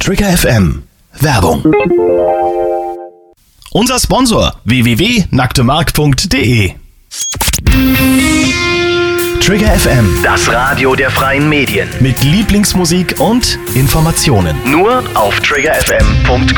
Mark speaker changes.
Speaker 1: Trigger FM. Werbung. Unser Sponsor www.nacktemark.de. Trigger FM,
Speaker 2: Das Radio der freien Medien.
Speaker 1: mit Lieblingsmusik und Informationen.
Speaker 2: Nur auf triggerfm.com.